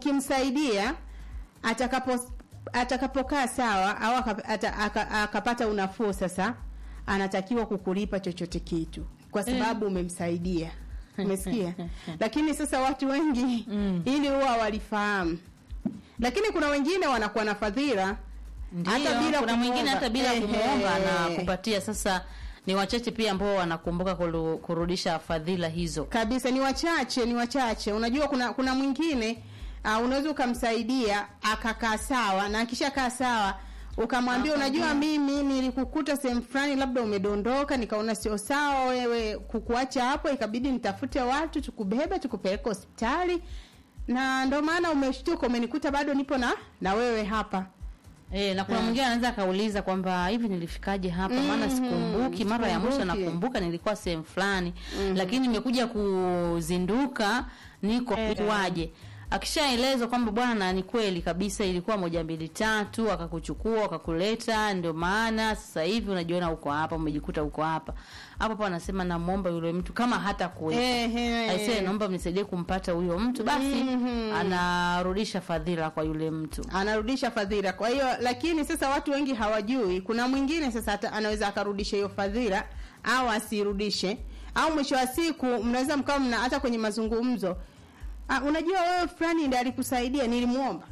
Kimsaidia atakapokaa sawa au akapata unafuu, sasa anatakiwa kukulipa chochote kitu kwa sababu umemsaidia. Umesikia? Lakini sasa watu wengi ili huwa walifahamu. Lakini kuna wengine wanakuwa na fadhila hata bila, kuna mwingine hata bila kumuomba na kupatia. Sasa ni wachache pia ambao wanakumbuka kurudisha fadhila hizo. Kabisa ni wachache. Unajua kuna mwingine unaweza ukamsaidia akakaa sawa, na akishakaa sawa ukamwambia unajua mimi nilikukuta sehemu fulani labda umedondoka, nikaona sio sawa wewe kukuacha hapo, ikabidi nitafute watu tukubebe tukupeleke hospitali, na ndio maana umeshtuka umenikuta bado nipo na wewe hapa. Na kuna mwingine anaweza kauliza kwamba hivi nilifikaje hapa, maana sikumbuki, mara ya mwisho nakumbuka nilikuwa sehemu fulani, lakini nimekuja kuzinduka niko kwaje. Akishaelezwa kwamba bwana ni kweli kabisa ilikuwa 1 2 3 akakuchukua akakuleta, ndio maana sasa hivi unajiona uko hapa, umejikuta uko hapa. Hapo anasema namuomba yule mtu kama hata kuwepo. Aisee, naomba mnisaidie kumpata huyo mtu, basi anarudisha fadhila kwa yule mtu. Anarudisha fadhila. Kwa hiyo lakini sasa watu wengi hawajui kuna mwingine sasa hata anaweza akarudisha hiyo fadhila au asirudishe, au mwisho wa siku mnaweza mkao hata kwenye mazungumzo unajua wewe fulani ndiye alikusaidia nilimuomba.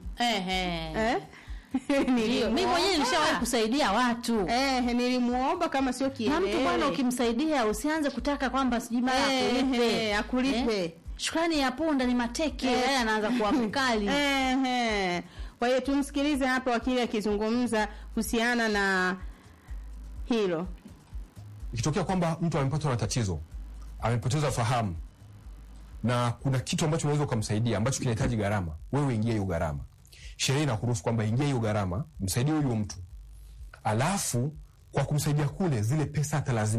Mimi mwenyewe nishawahi kusaidia watu. Nilimuomba kama sio kielewe. Na mtu bwana ukimsaidia usianze kutaka kwamba sijui mara akulipe. Shukrani ya punda ni mateke. Yeye anaanza kuwa mkali. Kwa hiyo tumsikilize hapa wakili akizungumza kuhusiana na hilo. Ikitokea kwamba mtu amepatwa na tatizo, amepoteza fahamu, na kuna kitu ambacho unaweza kumsaidia ambacho kinahitaji gharama, wewe ingia hiyo gharama. Sheria inakuruhusu kwamba ingia hiyo gharama, msaidie huyo mtu. Alafu kwa kumsaidia kule zile pesa atalazimika